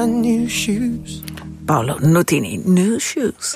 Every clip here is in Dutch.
new shoes. Paolo Nutini, New Shoes.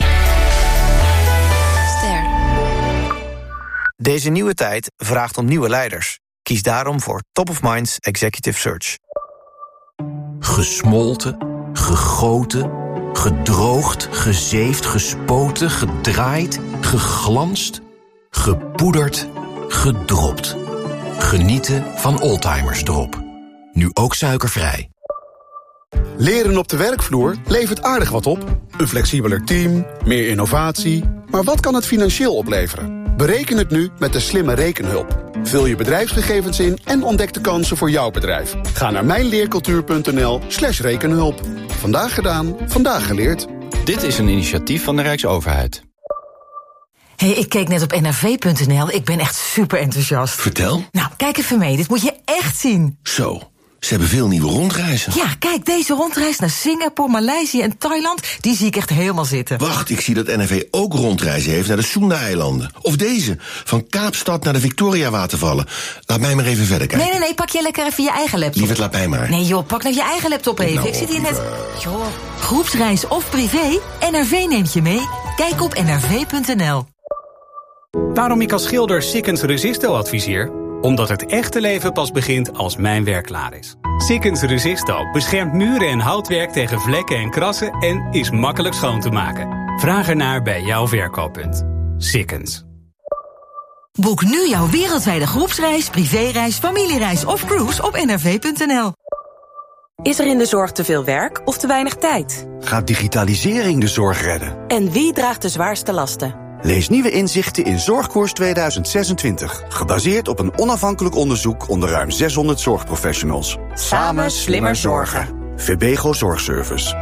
Ster. Deze nieuwe tijd vraagt om nieuwe leiders. Kies daarom voor Top of Minds Executive Search. Gesmolten, gegoten, gedroogd, gezeefd, gespoten, gedraaid, geglanst, gepoederd, gedropt. Genieten van Oldtimers Drop. Nu ook suikervrij. Leren op de werkvloer levert aardig wat op. Een flexibeler team, meer innovatie. Maar wat kan het financieel opleveren? Bereken het nu met de slimme rekenhulp. Vul je bedrijfsgegevens in en ontdek de kansen voor jouw bedrijf. Ga naar mijnleercultuur.nl/rekenhulp. Vandaag gedaan, vandaag geleerd. Dit is een initiatief van de Rijksoverheid. Hey, ik keek net op nrv.nl. Ik ben echt super enthousiast. Vertel. Nou, kijk even mee. Dit moet je echt zien. Zo, ze hebben veel nieuwe rondreizen. Ja, kijk, deze rondreis naar Singapore, Maleisië en Thailand, die zie ik echt helemaal zitten. Wacht, ik zie dat NRV ook rondreizen heeft naar de Sunda-eilanden. Of deze, van Kaapstad naar de Victoria-watervallen. Laat mij maar even verder kijken. Nee, pak je lekker even je eigen laptop. Lieverd, laat mij maar. Nee joh, pak nou je eigen laptop even. Nou, ik zit hier net... Joh, groepsreis of privé, NRV neemt je mee. Kijk op nrv.nl. Waarom ik als schilder Sikkens Resisto adviseer? Omdat het echte leven pas begint als mijn werk klaar is. Sikkens Resisto beschermt muren en houtwerk tegen vlekken en krassen en is makkelijk schoon te maken. Vraag ernaar bij jouw verkooppunt. Sikkens. Boek nu jouw wereldwijde groepsreis, privéreis, familiereis of cruise op nrv.nl. Is er in de zorg te veel werk of te weinig tijd? Gaat digitalisering de zorg redden? En wie draagt de zwaarste lasten? Lees nieuwe inzichten in Zorgkoers 2026. Gebaseerd op een onafhankelijk onderzoek onder ruim 600 zorgprofessionals. Samen slimmer zorgen. VEBEGO Zorgservice.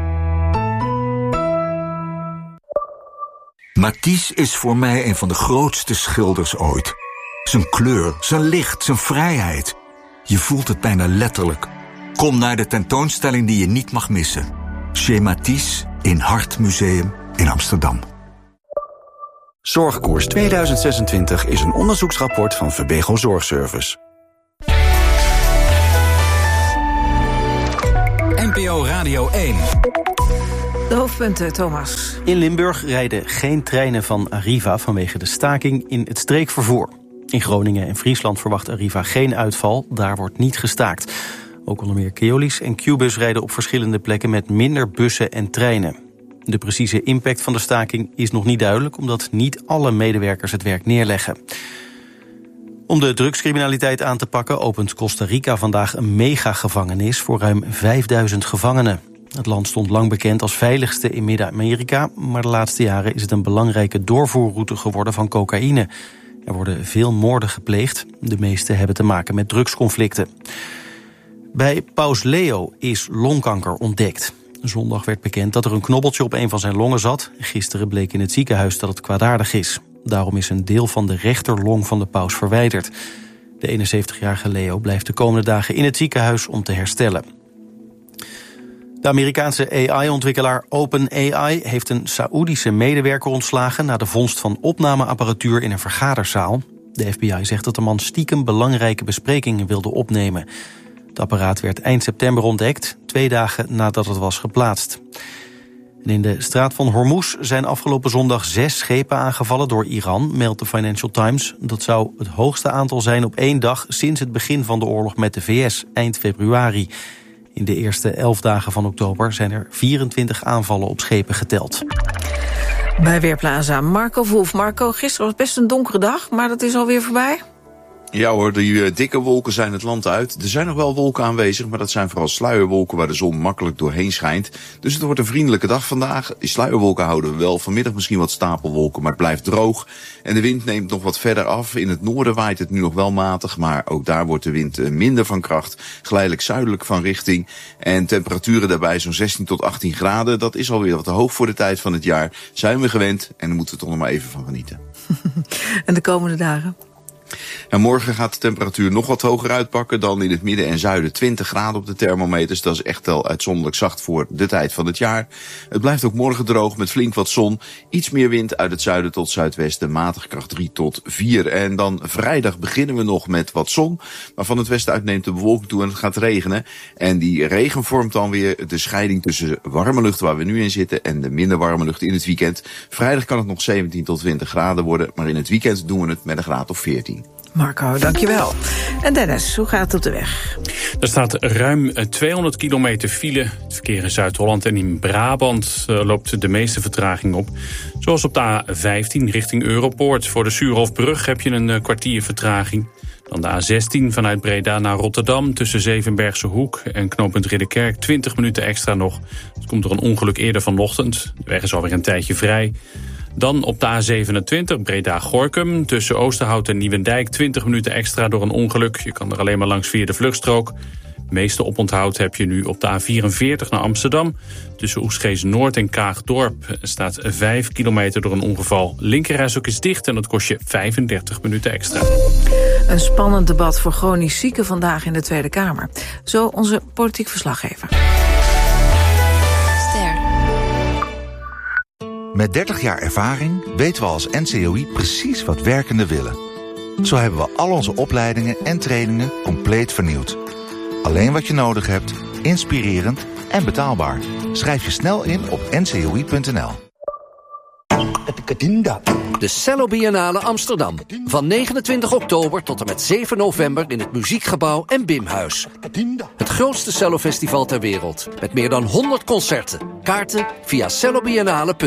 Matisse is voor mij een van de grootste schilders ooit. Zijn kleur, zijn licht, zijn vrijheid. Je voelt het bijna letterlijk. Kom naar de tentoonstelling die je niet mag missen. Chez Matisse in Hartmuseum in Amsterdam. Zorgkoers 2026 is een onderzoeksrapport van VEBEGO Zorgservice. NPO Radio 1. De hoofdpunten, Thomas. In Limburg rijden geen treinen van Arriva vanwege de staking in het streekvervoer. In Groningen en Friesland verwacht Arriva geen uitval, daar wordt niet gestaakt. Ook onder meer Keolis en Qbus rijden op verschillende plekken met minder bussen en treinen. De precieze impact van de staking is nog niet duidelijk, omdat niet alle medewerkers het werk neerleggen. Om de drugscriminaliteit aan te pakken opent Costa Rica vandaag een megagevangenis voor ruim 5000 gevangenen. Het land stond lang bekend als veiligste in Midden-Amerika, maar de laatste jaren is het een belangrijke doorvoerroute geworden van cocaïne. Er worden veel moorden gepleegd, de meeste hebben te maken met drugsconflicten. Bij paus Leo is longkanker ontdekt. Zondag werd bekend dat er een knobbeltje op een van zijn longen zat. Gisteren bleek in het ziekenhuis dat het kwaadaardig is. Daarom is een deel van de rechterlong van de paus verwijderd. De 71-jarige Leo blijft de komende dagen in het ziekenhuis om te herstellen. De Amerikaanse AI-ontwikkelaar OpenAI heeft een Saoedische medewerker ontslagen na de vondst van opnameapparatuur in een vergaderzaal. De FBI zegt dat de man stiekem belangrijke besprekingen wilde opnemen. Het apparaat werd eind september ontdekt, 2 dagen nadat het was geplaatst. En in de straat van Hormuz zijn afgelopen zondag 6 schepen aangevallen door Iran, meldt de Financial Times. Dat zou het hoogste aantal zijn op 1 dag sinds het begin van de oorlog met de VS, eind februari. In de eerste 11 dagen van oktober zijn er 24 aanvallen op schepen geteld. Bij Weerplaza, Marco Wolf. Marco, gisteren was best een donkere dag, maar dat is alweer voorbij. Ja hoor, die dikke wolken zijn het land uit. Er zijn nog wel wolken aanwezig, maar dat zijn vooral sluierwolken waar de zon makkelijk doorheen schijnt. Dus het wordt een vriendelijke dag vandaag. Die sluierwolken houden we wel. Vanmiddag misschien wat stapelwolken, maar het blijft droog. En de wind neemt nog wat verder af. In het noorden waait het nu nog wel matig, maar ook daar wordt de wind minder van kracht. Geleidelijk zuidelijk van richting. En temperaturen daarbij zo'n 16 tot 18 graden. Dat is alweer wat te hoog voor de tijd van het jaar. Zijn we gewend en daar moeten we toch nog maar even van genieten. En de komende dagen? En morgen gaat de temperatuur nog wat hoger uitpakken dan in het midden en zuiden. 20 graden op de thermometers. Dat is echt wel uitzonderlijk zacht voor de tijd van het jaar. Het blijft ook morgen droog met flink wat zon. Iets meer wind uit het zuiden tot zuidwesten. Matig kracht 3 tot 4. En dan vrijdag beginnen we nog met wat zon. Maar van het westen uit neemt de bewolking toe en het gaat regenen. En die regen vormt dan weer de scheiding tussen warme lucht waar we nu in zitten en de minder warme lucht in het weekend. Vrijdag kan het nog 17 tot 20 graden worden. Maar in het weekend doen we het met een graad of 14. Marco, dankjewel. En Dennis, hoe gaat het op de weg? Er staat ruim 200 kilometer file. Het verkeer in Zuid-Holland en in Brabant loopt de meeste vertraging op. Zoals op de A15 richting Europoort. Voor de Suurhofbrug heb je een kwartier vertraging. Dan de A16 vanuit Breda naar Rotterdam tussen Zevenbergse Hoek en knooppunt Ridderkerk 20 minuten extra nog. Het komt door een ongeluk eerder vanochtend. De weg is alweer een tijdje vrij. Dan op de A27 Breda-Gorinchem tussen Oosterhout en Nieuwendijk 20 minuten extra door een ongeluk. Je kan er alleen maar langs via de vluchtstrook. Het meeste oponthoud heb je nu op de A44 naar Amsterdam. Tussen Oegstgeest-Noord en Kaagdorp staat 5 kilometer door een ongeval. Linkerrijstrook is dicht en dat kost je 35 minuten extra. Een spannend debat voor chronisch zieken vandaag in de Tweede Kamer. Zo onze politiek verslaggever. Met 30 jaar ervaring weten we als NCOI precies wat werkenden willen. Zo hebben we al onze opleidingen en trainingen compleet vernieuwd. Alleen wat je nodig hebt, inspirerend en betaalbaar. Schrijf je snel in op ncoi.nl. De Cello Biennale Amsterdam. Van 29 oktober tot en met 7 november in het Muziekgebouw en Bimhuis. Het grootste cellofestival ter wereld. Met meer dan 100 concerten. Kaarten via cellobiennale.nl.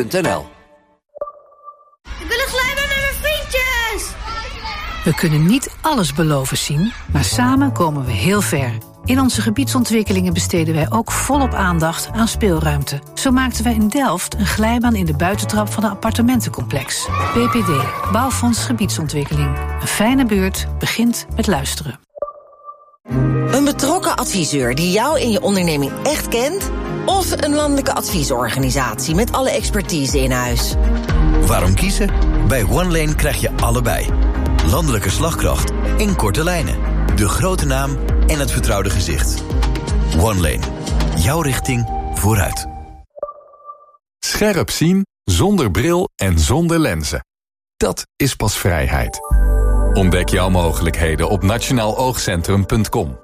Ik wil een glijbaan met mijn vriendjes! We kunnen niet alles beloven zien, maar samen komen we heel ver. In onze gebiedsontwikkelingen besteden wij ook volop aandacht aan speelruimte. Zo maakten wij in Delft een glijbaan in de buitentrap van een appartementencomplex. BPD, Bouwfonds Gebiedsontwikkeling. Een fijne buurt begint met luisteren. Een betrokken adviseur die jou en je onderneming echt kent? Of een landelijke adviesorganisatie met alle expertise in huis? Waarom kiezen? Bij OneLane krijg je allebei. Landelijke slagkracht in korte lijnen. De grote naam en het vertrouwde gezicht. OneLane. Jouw richting vooruit. Scherp zien, zonder bril en zonder lenzen. Dat is pas vrijheid. Ontdek jouw mogelijkheden op nationaaloogcentrum.com.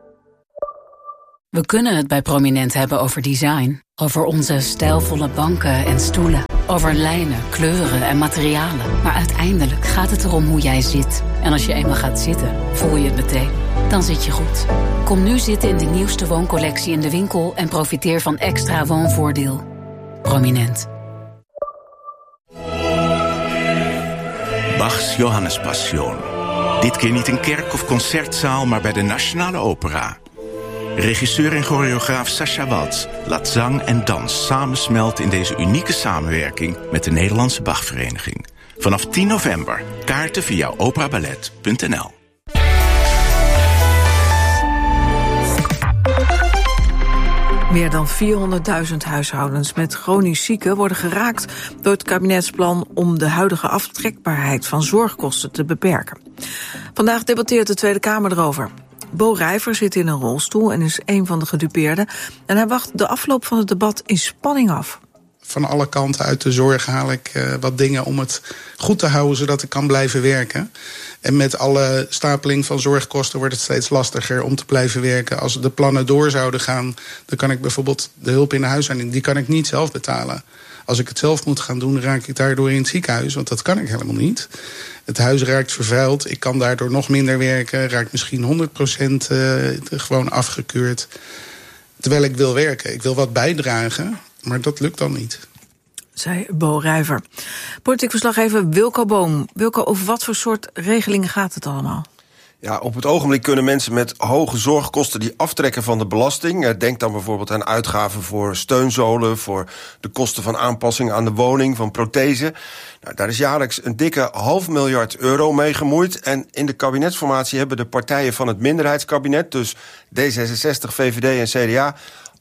We kunnen het bij Prominent hebben over design. Over onze stijlvolle banken en stoelen. Over lijnen, kleuren en materialen. Maar uiteindelijk gaat het erom hoe jij zit. En als je eenmaal gaat zitten, voel je het meteen. Dan zit je goed. Kom nu zitten in de nieuwste wooncollectie in de winkel en profiteer van extra woonvoordeel. Prominent. Bachs Johannespassion. Dit keer niet in kerk of concertzaal, maar bij de Nationale Opera. Regisseur en choreograaf Sascha Waltz laat zang en dans samensmelten in deze unieke samenwerking met de Nederlandse Bachvereniging. Vanaf 10 november. Kaarten via operaballet.nl. Meer dan 400.000 huishoudens met chronisch zieken worden geraakt door het kabinetsplan om de huidige aftrekbaarheid van zorgkosten te beperken. Vandaag debatteert de Tweede Kamer erover. Bo Rijver zit in een rolstoel en is een van de gedupeerden. En hij wacht de afloop van het debat in spanning af. Van alle kanten uit de zorg haal ik wat dingen om het goed te houden, zodat ik kan blijven werken. En met alle stapeling van zorgkosten wordt het steeds lastiger om te blijven werken. Als de plannen door zouden gaan, dan kan ik bijvoorbeeld de hulp in de huishouding, die kan ik niet zelf betalen. Als ik het zelf moet gaan doen, raak ik daardoor in het ziekenhuis, want dat kan ik helemaal niet. Het huis raakt vervuild, ik kan daardoor nog minder werken, raakt misschien 100% gewoon afgekeurd. Terwijl ik wil werken, ik wil wat bijdragen, maar dat lukt dan niet. Zei Bo Rijver. Politiek verslaggever Wilco Boom. Wilco, over wat voor soort regelingen gaat het allemaal? Ja, op het ogenblik kunnen mensen met hoge zorgkosten die aftrekken van de belasting. Denk dan bijvoorbeeld aan uitgaven voor steunzolen, voor de kosten van aanpassing aan de woning, van prothesen. Nou, daar is jaarlijks een dikke €500 miljoen mee gemoeid. En in de kabinetsformatie hebben de partijen van het minderheidskabinet, dus D66, VVD en CDA,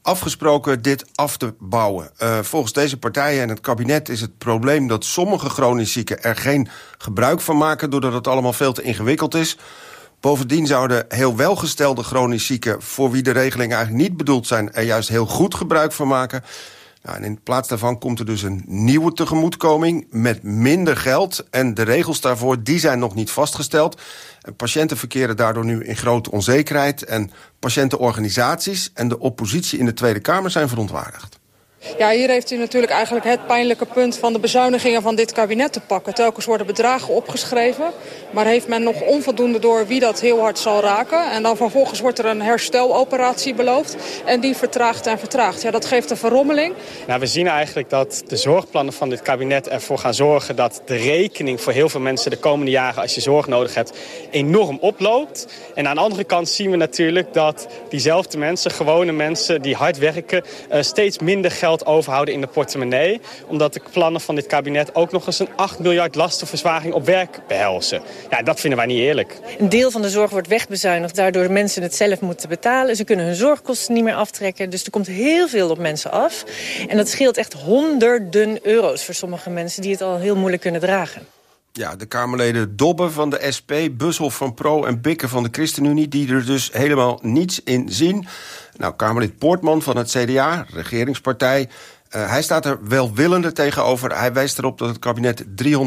afgesproken dit af te bouwen. Volgens deze partijen en het kabinet is het probleem dat sommige chronisch zieken er geen gebruik van maken, doordat het allemaal veel te ingewikkeld is. Bovendien zouden heel welgestelde chronisch zieken, voor wie de regelingen eigenlijk niet bedoeld zijn, er juist heel goed gebruik van maken. Nou, en in plaats daarvan komt er dus een nieuwe tegemoetkoming met minder geld. En de regels daarvoor die zijn nog niet vastgesteld. En patiënten verkeren daardoor nu in grote onzekerheid. En patiëntenorganisaties en de oppositie in de Tweede Kamer zijn verontwaardigd. Ja, hier heeft u natuurlijk eigenlijk het pijnlijke punt van de bezuinigingen van dit kabinet te pakken. Telkens worden bedragen opgeschreven, maar heeft men nog onvoldoende door wie dat heel hard zal raken. En dan vervolgens wordt er een hersteloperatie beloofd en die vertraagt en vertraagt. Ja, dat geeft een verrommeling. Nou, we zien eigenlijk dat de zorgplannen van dit kabinet ervoor gaan zorgen dat de rekening voor heel veel mensen de komende jaren, als je zorg nodig hebt, enorm oploopt. En aan de andere kant zien we natuurlijk dat diezelfde mensen, gewone mensen die hard werken, steeds minder geld overhouden in de portemonnee. Omdat de plannen van dit kabinet ook nog eens een 8 miljard lastenverzwaring op werk behelzen. Ja, dat vinden wij niet eerlijk. Een deel van de zorg wordt wegbezuinigd, daardoor mensen het zelf moeten betalen. Ze kunnen hun zorgkosten niet meer aftrekken. Dus er komt heel veel op mensen af. En dat scheelt echt honderden euro's voor sommige mensen die het al heel moeilijk kunnen dragen. Ja, de Kamerleden Dobbe van de SP, Bushoff van Pro en Bikke van de ChristenUnie, die er dus helemaal niets in zien. Nou, Kamerlid Poortman van het CDA, regeringspartij, hij staat er welwillender tegenover. Hij wijst erop dat het kabinet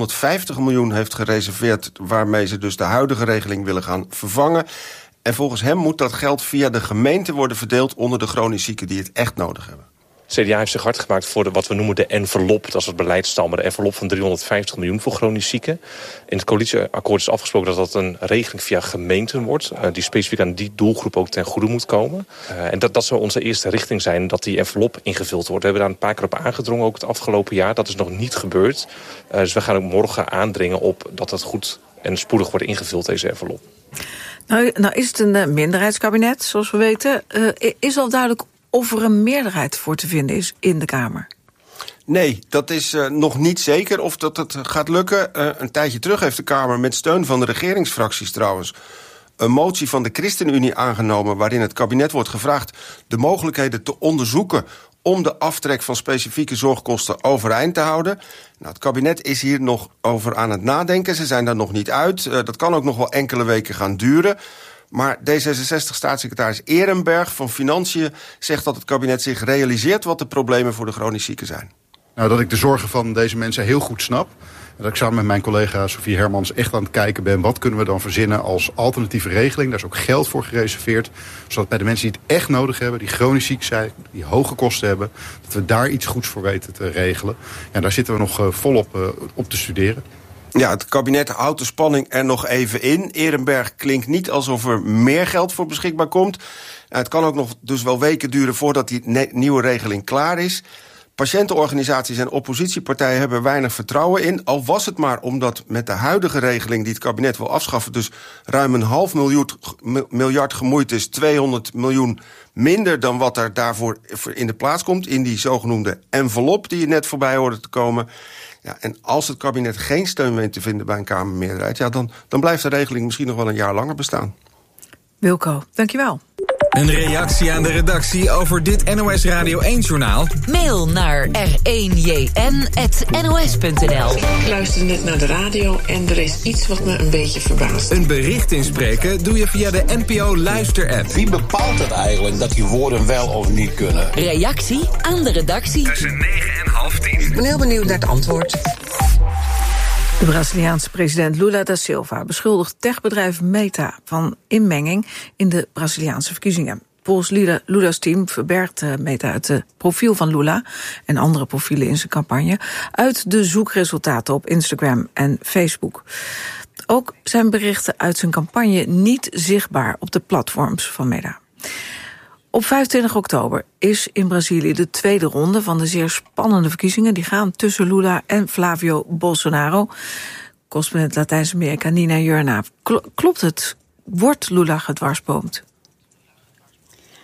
350 miljoen heeft gereserveerd, waarmee ze dus de huidige regeling willen gaan vervangen. En volgens hem moet dat geld via de gemeente worden verdeeld onder de chronisch zieken die het echt nodig hebben. CDA heeft zich hard gemaakt voor wat we noemen de envelop. Dat is het beleidstaal, maar de envelop van 350 miljoen voor chronisch zieken. In het coalitieakkoord is afgesproken dat dat een regeling via gemeenten wordt, die specifiek aan die doelgroep ook ten goede moet komen. En dat zou onze eerste richting zijn, dat die envelop ingevuld wordt. We hebben daar een paar keer op aangedrongen, ook het afgelopen jaar. Dat is nog niet gebeurd. Dus we gaan ook morgen aandringen op dat het goed en spoedig wordt ingevuld, deze envelop. Nou is het een minderheidskabinet, zoals we weten. Is al duidelijk of er een meerderheid voor te vinden is in de Kamer? Nee, dat is nog niet zeker of dat het gaat lukken. Een tijdje terug heeft de Kamer met steun van de regeringsfracties trouwens een motie van de ChristenUnie aangenomen waarin het kabinet wordt gevraagd de mogelijkheden te onderzoeken om de aftrek van specifieke zorgkosten overeind te houden. Nou, het kabinet is hier nog over aan het nadenken. Ze zijn daar nog niet uit. Dat kan ook nog wel enkele weken gaan duren. Maar D66-staatssecretaris Ehrenberg van Financiën zegt dat het kabinet zich realiseert wat de problemen voor de chronisch zieken zijn. Nou, dat ik de zorgen van deze mensen heel goed snap. En dat ik samen met mijn collega Sofie Hermans echt aan het kijken ben, wat kunnen we dan verzinnen als alternatieve regeling. Daar is ook geld voor gereserveerd. Zodat bij de mensen die het echt nodig hebben, die chronisch ziek zijn, die hoge kosten hebben, dat we daar iets goeds voor weten te regelen. En daar zitten we nog volop op te studeren. Ja, het kabinet houdt de spanning er nog even in. Ehrenberg klinkt niet alsof er meer geld voor beschikbaar komt. Het kan ook nog dus wel weken duren voordat die nieuwe regeling klaar is. Patiëntenorganisaties en oppositiepartijen hebben weinig vertrouwen in. Al was het maar omdat met de huidige regeling die het kabinet wil afschaffen dus ruim een $500 gemoeid is. 200 miljoen minder dan wat er daarvoor in de plaats komt in die zogenoemde envelop die je net voorbij hoorde te komen. Ja, en als het kabinet geen steun weet te vinden bij een Kamermeerderheid, ja, dan blijft de regeling misschien nog wel een jaar langer bestaan. Wilco, dankjewel. Een reactie aan de redactie over dit NOS Radio 1-journaal? Mail naar r1jn@nos.nl. Ik luisterde net naar de radio en er is iets wat me een beetje verbaast. Een bericht inspreken doe je via de NPO Luister-app. Wie bepaalt het eigenlijk dat die woorden wel of niet kunnen? Reactie aan de redactie. Tussen 9 en half 10. Ik ben heel benieuwd naar het antwoord. De Braziliaanse president Lula da Silva beschuldigt techbedrijf Meta van inmenging in de Braziliaanse verkiezingen. Volgens Lula's team verbergt Meta het profiel van Lula en andere profielen in zijn campagne uit de zoekresultaten op Instagram en Facebook. Ook zijn berichten uit zijn campagne niet zichtbaar op de platforms van Meta. Op 25 oktober is in Brazilië de tweede ronde van de zeer spannende verkiezingen. Die gaan tussen Lula en Flavio Bolsonaro. Correspondent Latijns-Amerika Nina Jurna. Klopt het? Wordt Lula gedwarsboomd?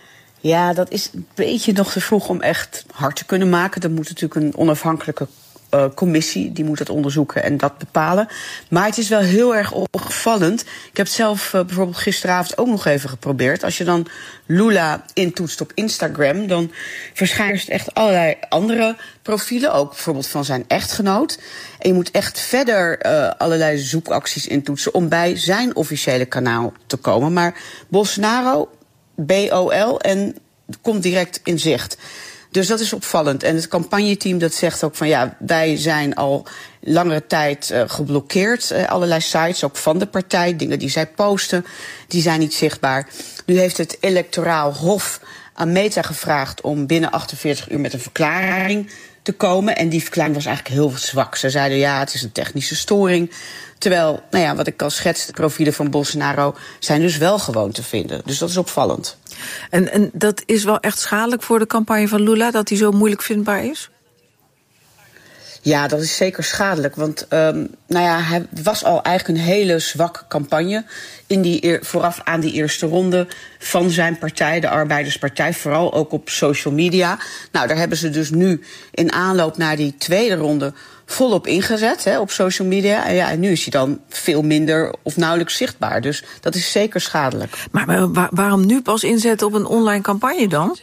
Ja, dat is een beetje nog te vroeg om echt hard te kunnen maken. Er moet natuurlijk een onafhankelijke commissie, die moet dat onderzoeken en dat bepalen. Maar het is wel heel erg opvallend. Ik heb het zelf bijvoorbeeld gisteravond ook nog even geprobeerd. Als je dan Lula intoetst op Instagram, dan verschijnen er echt allerlei andere profielen, ook bijvoorbeeld van zijn echtgenoot. En je moet echt verder allerlei zoekacties intoetsen om bij zijn officiële kanaal te komen. Maar Bolsonaro, BOL, en komt direct in zicht. Dus dat is opvallend. En het campagneteam dat zegt ook van ja, wij zijn al langere tijd geblokkeerd. Allerlei sites, ook van de partij, dingen die zij posten, die zijn niet zichtbaar. Nu heeft het electoraal hof aan Meta gevraagd om binnen 48 uur met een verklaring te komen. En die verklaring was eigenlijk heel zwak. Ze zeiden ja, het is een technische storing. Terwijl, nou ja, wat ik al schetste, de profielen van Bolsonaro zijn dus wel gewoon te vinden. Dus dat is opvallend. En dat is wel echt schadelijk voor de campagne van Lula, dat hij zo moeilijk vindbaar is? Ja, dat is zeker schadelijk. Want hij was al eigenlijk een hele zwakke campagne vooraf aan die eerste ronde van zijn partij, de Arbeiderspartij, vooral ook op social media. Nou, daar hebben ze dus nu in aanloop naar die tweede ronde volop ingezet op social media. En nu is hij dan veel minder of nauwelijks zichtbaar. Dus dat is zeker schadelijk. Maar waarom nu pas inzetten op een online campagne dan?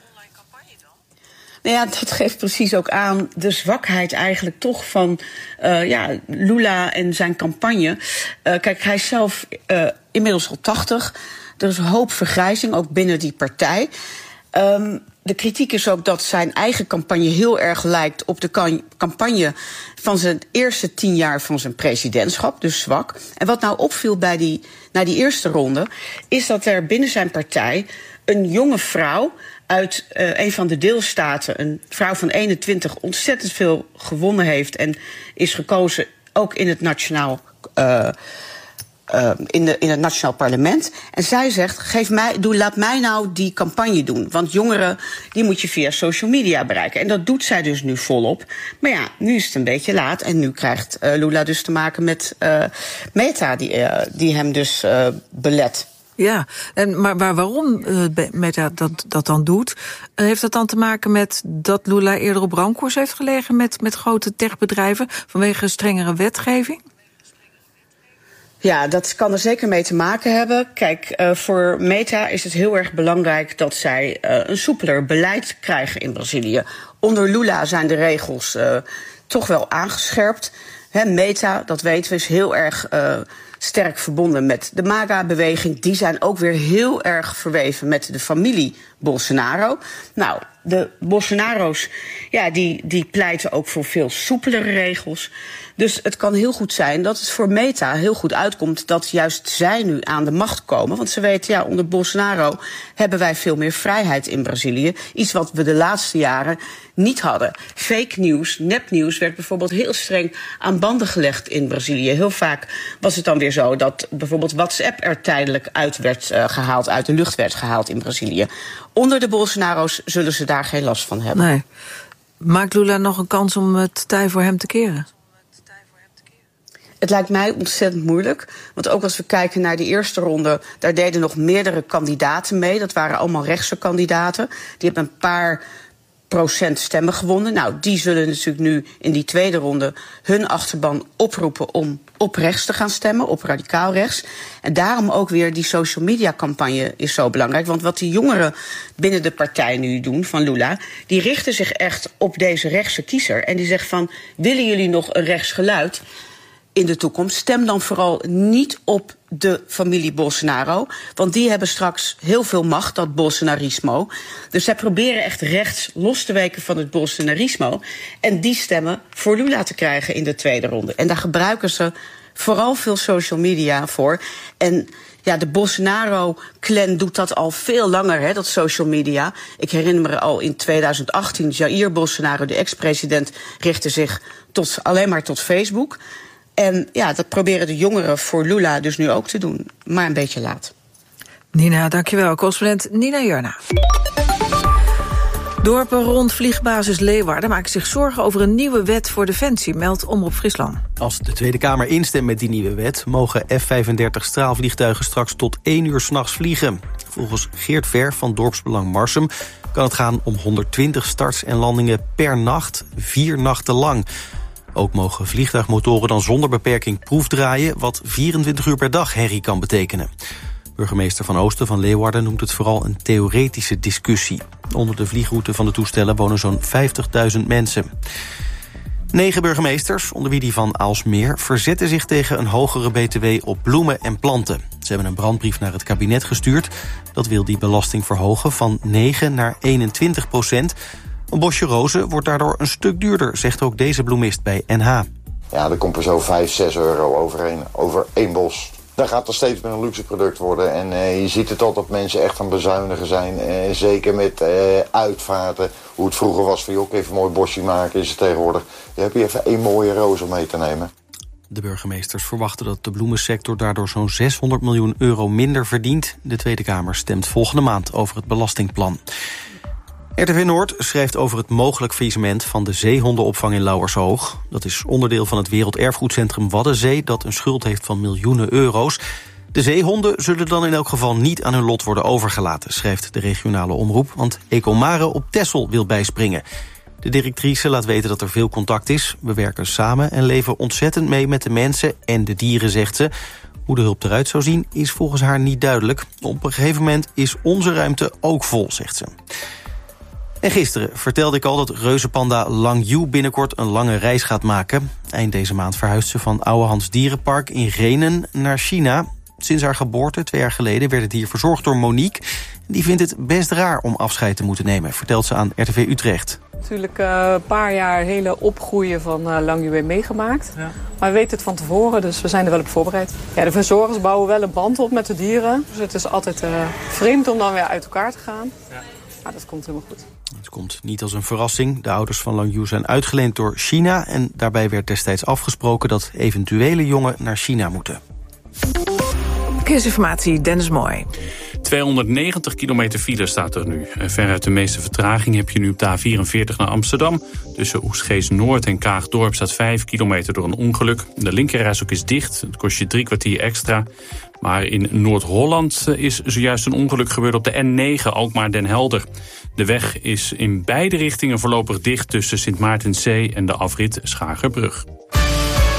Nou ja, dat geeft precies ook aan de zwakheid eigenlijk toch van Lula en zijn campagne. Kijk, hij is zelf inmiddels al 80. Er is een hoop vergrijzing, ook binnen die partij. De kritiek is ook dat zijn eigen campagne heel erg lijkt op de campagne van zijn eerste 10 jaar van zijn presidentschap, dus zwak. En wat nou opviel na die eerste ronde, is dat er binnen zijn partij een jonge vrouw uit een van de deelstaten, een vrouw van 21, ontzettend veel gewonnen heeft en is gekozen ook in het nationaal in het nationaal parlement. En zij zegt, laat mij nou die campagne doen. Want jongeren, die moet je via social media bereiken. En dat doet zij dus nu volop. Maar ja, nu is het een beetje laat. En nu krijgt Lula dus te maken met Meta, die hem dus belet. Ja, maar waarom Meta dat dan doet? Heeft dat dan te maken met dat Lula eerder op ramkoers heeft gelegen met grote techbedrijven vanwege strengere wetgeving? Ja, dat kan er zeker mee te maken hebben. Kijk, voor Meta is het heel erg belangrijk dat zij een soepeler beleid krijgen in Brazilië. Onder Lula zijn de regels toch wel aangescherpt. Meta, dat weten we, is heel erg sterk verbonden met de MAGA-beweging. Die zijn ook weer heel erg verweven met de familie Bolsonaro. Nou, de Bolsonaro's, ja, die pleiten ook voor veel soepelere regels. Dus het kan heel goed zijn dat het voor Meta heel goed uitkomt dat juist zij nu aan de macht komen. Want ze weten, ja, onder Bolsonaro hebben wij veel meer vrijheid in Brazilië. Iets wat we de laatste jaren niet hadden. Fake nieuws, nepnieuws werd bijvoorbeeld heel streng aan banden gelegd in Brazilië. Heel vaak was het dan weer zo dat bijvoorbeeld WhatsApp er tijdelijk uit de lucht werd gehaald in Brazilië. Onder de Bolsonaro's zullen ze daar geen last van hebben. Nee. Maakt Lula nog een kans om het tij voor hem te keren? Het lijkt mij ontzettend moeilijk. Want ook als we kijken naar de eerste ronde, daar deden nog meerdere kandidaten mee. Dat waren allemaal rechtse kandidaten. Die hebben een paar procent stemmen gewonnen. Nou, die zullen natuurlijk nu in die tweede ronde hun achterban oproepen om op rechts te gaan stemmen, op radicaal rechts. En daarom ook weer die social media campagne is zo belangrijk. Want wat die jongeren binnen de partij nu doen van Lula, die richten zich echt op deze rechtse kiezer. En die zeggen van, willen jullie nog een rechts geluid in de toekomst, stem dan vooral niet op de familie Bolsonaro. Want die hebben straks heel veel macht, dat Bolsonarismo. Dus zij proberen echt rechts los te weken van het Bolsonarismo. En die stemmen voor Lula te krijgen in de tweede ronde. En daar gebruiken ze vooral veel social media voor. En ja, de Bolsonaro-clan doet dat al veel langer, dat social media. Ik herinner me al in 2018, Jair Bolsonaro, de ex-president, richtte zich alleen maar tot Facebook. En ja, dat proberen de jongeren voor Lula dus nu ook te doen. Maar een beetje laat. Nina, dankjewel. Correspondent Nina Jurna. Dorpen rond vliegbasis Leeuwarden maken zich zorgen over een nieuwe wet voor Defensie, meldt Omroep Friesland. Als de Tweede Kamer instemt met die nieuwe wet, mogen F-35 straalvliegtuigen straks tot 1 uur 's nachts vliegen. Volgens Geert Ver van Dorpsbelang Marsum kan het gaan om 120 starts en landingen per nacht, 4 nachten lang. Ook mogen vliegtuigmotoren dan zonder beperking proefdraaien, wat 24 uur per dag herrie kan betekenen. Burgemeester Van Oosten van Leeuwarden noemt het vooral een theoretische discussie. Onder de vliegroute van de toestellen wonen zo'n 50.000 mensen. 9 burgemeesters, onder wie die van Aalsmeer, verzetten zich tegen een hogere BTW op bloemen en planten. Ze hebben een brandbrief naar het kabinet gestuurd. Dat wil die belasting verhogen van 9 naar 21%. Een bosje rozen wordt daardoor een stuk duurder, zegt ook deze bloemist bij NH. Ja, er komt er zo 5-6 euro over één bos. Dan gaat er steeds meer een luxe product worden. En je ziet het al dat mensen echt aan het bezuinigen zijn. Zeker met uitvaarten. Hoe het vroeger was van, joh, even een mooi bosje maken, is het tegenwoordig. Je hebt hier even 1 mooie roos om mee te nemen. De burgemeesters verwachten dat de bloemensector daardoor zo'n 600 miljoen euro minder verdient. De Tweede Kamer stemt volgende maand over het belastingplan. RTV Noord schrijft over het mogelijk faillissement van de zeehondenopvang in Lauwershoog. Dat is onderdeel van het Werelderfgoedcentrum Waddenzee, dat een schuld heeft van miljoenen euro's. De zeehonden zullen dan in elk geval niet aan hun lot worden overgelaten, schrijft de regionale omroep, want Ecomare op Texel wil bijspringen. De directrice laat weten dat er veel contact is. We werken samen en leven ontzettend mee met de mensen en de dieren, zegt ze. Hoe de hulp eruit zou zien is volgens haar niet duidelijk. Op een gegeven moment is onze ruimte ook vol, zegt ze. En gisteren vertelde ik al dat reuzenpanda Lang Yu binnenkort een lange reis gaat maken. Eind deze maand verhuist ze van Ouwehands Dierenpark in Rhenen naar China. Sinds haar geboorte 2 jaar geleden werd het dier verzorgd door Monique. Die vindt het best raar om afscheid te moeten nemen, vertelt ze aan RTV Utrecht. Natuurlijk een paar jaar hele opgroeien van Lang Yu meegemaakt. Ja. Maar we weten het van tevoren, dus we zijn er wel op voorbereid. Ja, de verzorgers bouwen wel een band op met de dieren. Dus het is altijd vreemd om dan weer uit elkaar te gaan. Ja. Maar dat komt helemaal goed. Het komt niet als een verrassing. De ouders van Lang Yu zijn uitgeleend door China. En daarbij werd destijds afgesproken dat eventuele jongen naar China moeten. Verkeersinformatie, Dennis Mooi. 290 kilometer file staat er nu. Veruit de meeste vertraging heb je nu op de A44 naar Amsterdam. Tussen Oegstgeest Noord en Kaagdorp staat 5 kilometer door een ongeluk. De linkerrijstrook is dicht, het kost je 3 kwartier extra. Maar in Noord-Holland is zojuist een ongeluk gebeurd op de N9, Alkmaar-Den Helder. De weg is in beide richtingen voorlopig dicht tussen Sint Maartenszee en de afrit Schagerbrug.